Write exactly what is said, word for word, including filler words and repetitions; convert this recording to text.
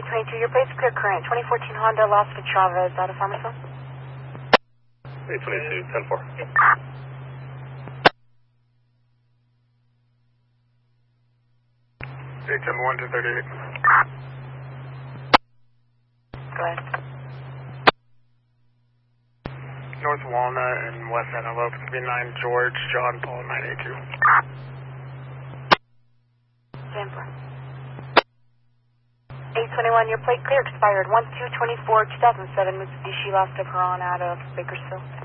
eight twenty-two, your plate's clear current. twenty fourteen Honda Las Chavez out of Farmersville. eight twenty-two, ten four. eight seven one, two thirty-eight. Go ahead. North Walnut and West Antelope, it's going to be nine George, John Paul, nine eight two. ten four. eight twenty-one, your plate clear, expired one two twenty-four, two thousand seven, Mitsubishi Last of Huron out of Bakersfield.